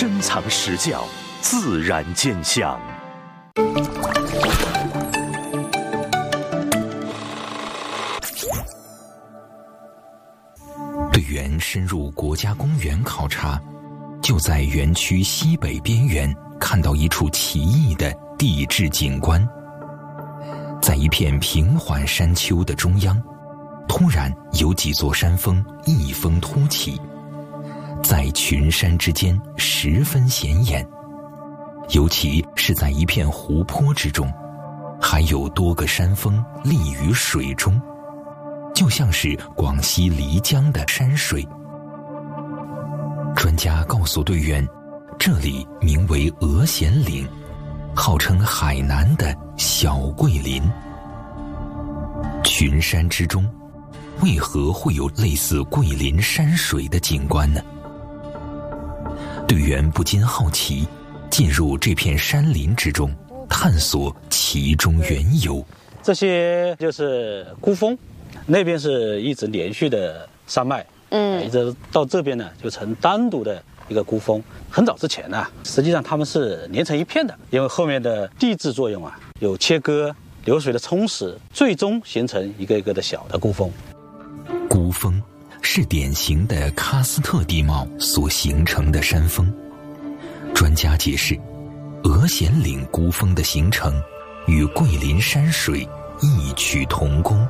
深藏实教，自然见象。 队员深入国家公园考察，就在园区西北边缘看到一处奇异的地质景观。在一片平缓山丘的中央，突然有几座山峰异峰突起，在群山之间十分显眼，尤其是在一片湖泊之中，还有多个山峰立于水中，就像是广西漓江的山水。专家告诉队员，这里名为峨贤岭，号称海南的小桂林。群山之中，为何会有类似桂林山水的景观呢？队员不禁好奇，进入这片山林之中，探索其中缘由。 这些就是孤峰，那边是一直连续的山脉，一直到这边呢就成单独的一个孤峰。很早之前呢，实际上它们是连成一片的，因为后面的地质作用啊，有切割、流水的冲蚀，最终形成一个一个的小的孤峰。 孤峰是典型的喀斯特地貌所形成的山峰。专家解释，峨贤岭孤峰的形成与桂林山水异曲同工。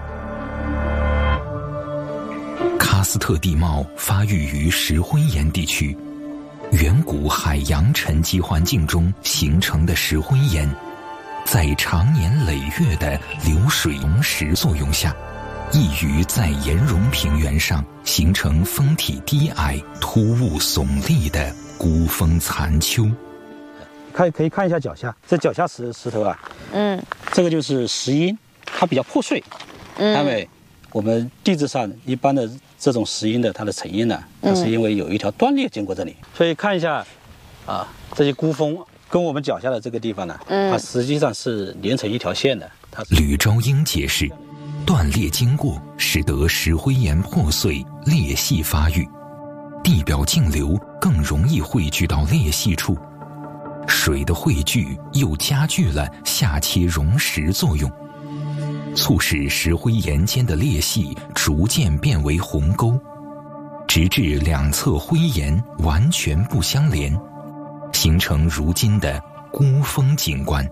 喀斯特地貌发育于石灰岩地区，远古海洋沉积环境中形成的石灰岩，在长年累月的流水溶蚀作用下，易于在岩溶平原上形成峰体低矮、突兀耸立的孤峰残丘。 可以看一下脚下，这脚下石头啊，这个就是石英，它比较破碎，因为我们地质上一般的这种石英的它的成因呢，它是因为有一条断裂经过这里，所以看一下啊，这些孤峰跟我们脚下的这个地方呢，它实际上是连成一条线的。 吕昭英解释，断裂经过使得石灰岩破碎裂隙发育，地表径流更容易汇聚到裂隙处，水的汇聚又加剧了下切溶蚀作用，促使石灰岩间的裂隙逐渐变为鸿沟，直至两侧灰岩完全不相连，形成如今的孤峰景观。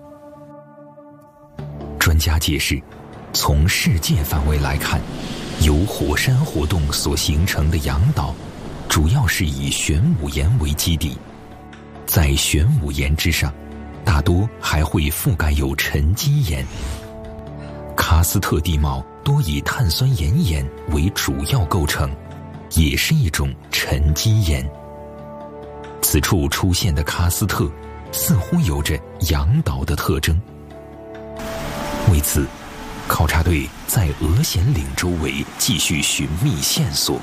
专家解释，从世界范围来看，由火山活动所形成的阳岛，主要是以玄武岩为基底，在玄武岩之上，大多还会覆盖有沉积岩。喀斯特地貌多以碳酸盐岩为主要构成，也是一种沉积岩。此处出现的喀斯特似乎有着阳岛的特征。为此，考察队在峨贤岭周围继续寻觅线索。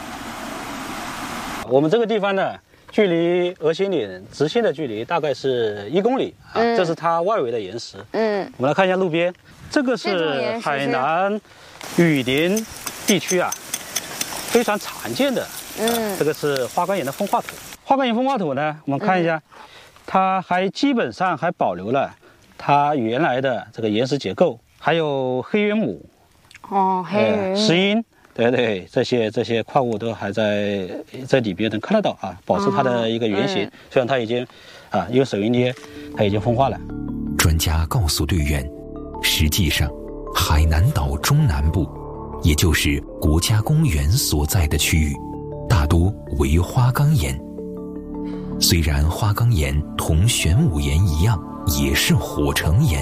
我们这个地方呢，距离峨贤岭直线的距离大概是1公里啊，这是它外围的岩石。我们来看一下路边，这个是海南雨林地区啊非常常见的，这个是花岗岩的风化土。花岗岩风化土呢，我们看一下，它还基本上还保留了它原来的这个岩石结构，还有黑原母， 黑原母， 石英，对，这些矿物都还在里边能看得到啊，保持它的一个原型。虽然它已经因为手一捏，它已经风化了。 专家告诉队员，实际上海南岛中南部，也就是国家公园所在的区域，大多为花岗岩。虽然花岗岩同玄武岩一样也是火成岩，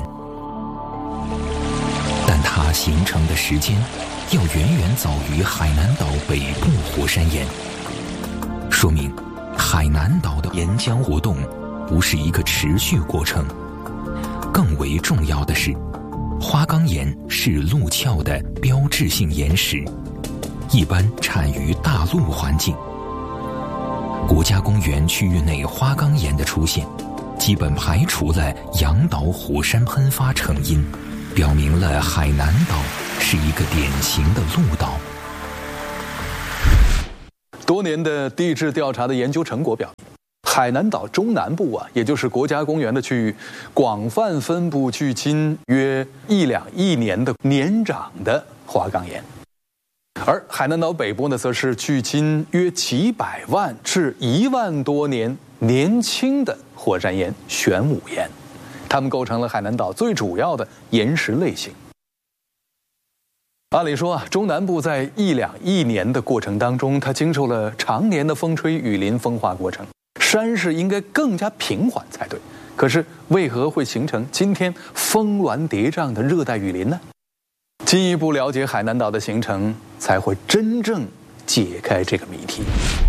但它形成的时间要远远早于海南岛北部火山岩，说明海南岛的岩浆活动不是一个持续过程。更为重要的是，花岗岩是陆壳的标志性岩石，一般产于大陆环境。国家公园区域内花岗岩的出现，基本排除了阳岛火山喷发成因，表明了海南岛是一个典型的陆岛。 多年的地质调查的研究成果表明， 海南岛中南部啊，也就是国家公园的区域，广泛分布距今约1两亿年的年长的花岗岩。而海南岛北部呢，则是距今约几百万至1万多年年轻的火山岩玄武岩，它们构成了海南岛最主要的岩石类型。按理说啊，中南部在1两亿年的过程当中，它经受了常年的风吹雨淋风化过程，山势应该更加平缓才对。可是为何会形成今天峰峦叠嶂的热带雨林呢？进一步了解海南岛的形成，才会真正解开这个谜题。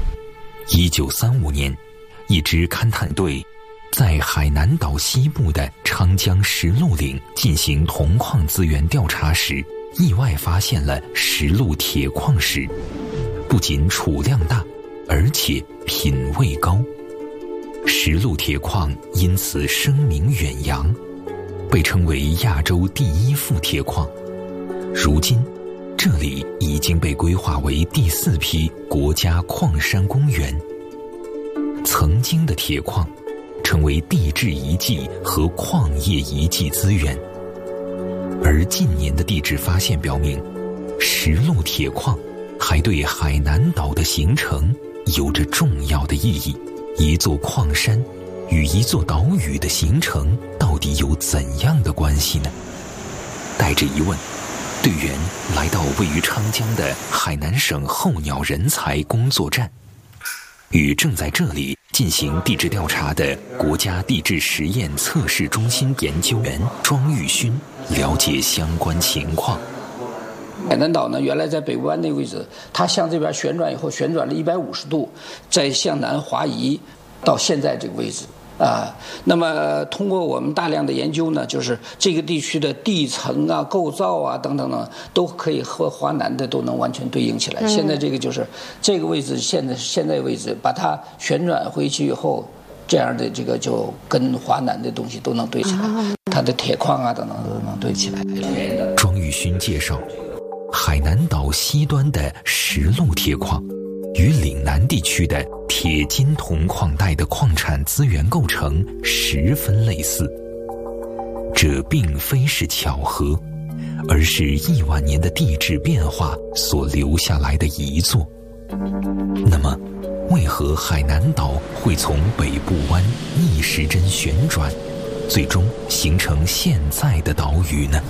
1935年，一支勘探队在海南岛西部的长江石鹿岭进行铜矿资源调查时，意外发现了石鹿铁矿石，不仅储量大，而且品位高。石鹿铁矿因此声名远扬，被称为亚洲第1副铁矿。如今，这里已经被规划为第4批国家矿山公园。曾经的铁矿成为地质遗迹和矿业遗迹资源，而近年的地质发现表明，石鹿铁矿还对海南岛的形成有着重要的意义。一座矿山与一座岛屿的形成到底有怎样的关系呢？带着疑问，队员来到位于昌江的海南省候鸟人才工作站，与正在这里进行地质调查的国家地质实验测试中心研究员庄玉勋了解相关情况。 海南岛呢，原来在北部湾那个位置，它向这边旋转以后，旋转了150度，再向南滑移到现在这个位置啊。那么通过我们大量的研究呢，就是这个地区的地层啊、构造啊等等呢，都可以和华南的都能完全对应起来。现在这个就是这个位置，现在位置把它旋转回去以后，这样的这个就跟华南的东西都能对起来，它的铁矿啊等等都能对起来。 庄玉勋介绍，海南岛西端的石鹿铁矿与岭南地区的铁金铜矿带的矿产资源构成十分类似。这并非是巧合，而是亿万年的地质变化所留下来的遗作。那么，为何海南岛会从北部湾逆时针旋转，最终形成现在的岛屿呢？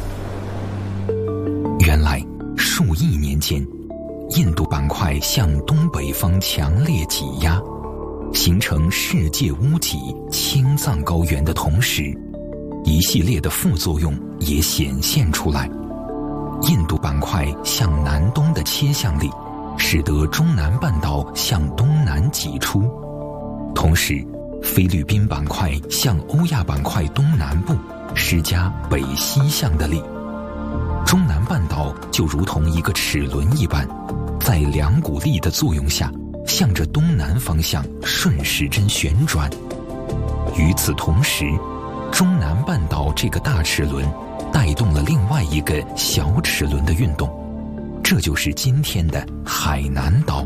原来，数亿年间，印度板块向东北方强烈挤压，形成世界屋脊青藏高原的同时，一系列的副作用也显现出来。印度板块向南东的切向力，使得中南半岛向东南挤出，同时菲律宾板块向欧亚板块东南部施加北西向的力，中南半岛就如同一个齿轮一般，在两股力的作用下，向着东南方向顺时针旋转。与此同时，中南半岛这个大齿轮带动了另外一个小齿轮的运动，这就是今天的海南岛。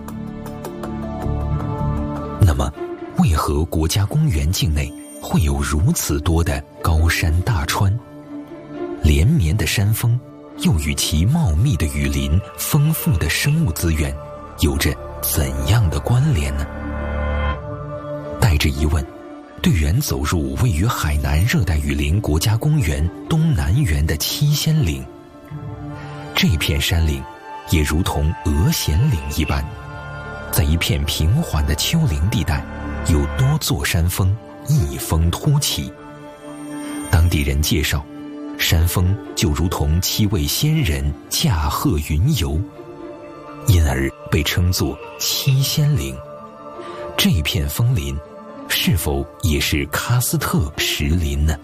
那么，为何国家公园境内会有如此多的高山大川？连绵的山峰又与其茂密的雨林、丰富的生物资源有着怎样的关联呢？带着疑问，队员走入位于海南热带雨林国家公园东南缘的七仙岭。这片山岭也如同鹅弦岭一般，在一片平缓的丘陵地带，有多座山峰异峰突起。当地人介绍，山峰就如同7位仙人驾鹤云游，因而被称作七仙岭。这片峰林是否也是喀斯特石林呢？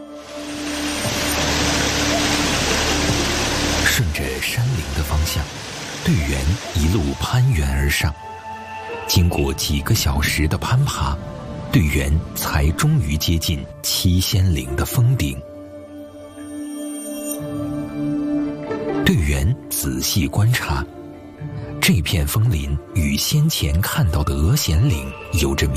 顺着山岭的方向，队员一路攀援而上。经过几个小时的攀爬，队员才终于接近七仙岭的峰顶。队员仔细观察，这片峰林与先前看到的鹅弦岭有着